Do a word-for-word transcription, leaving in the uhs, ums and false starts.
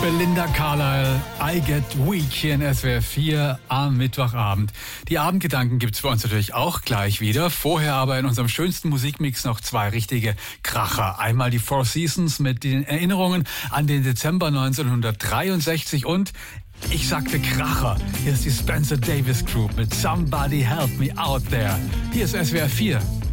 Belinda Carlisle, I Get Weak hier in S W R vier am Mittwochabend. Die Abendgedanken gibt's bei uns natürlich auch gleich wieder. Vorher aber in unserem schönsten Musikmix noch zwei richtige Kracher. Einmal die Four Seasons mit den Erinnerungen an den Dezember neunzehnhundertdreiundsechzig und ich sagte Kracher. Hier ist die Spencer Davis Group mit Somebody Help Me Out There. Hier ist S W R vier.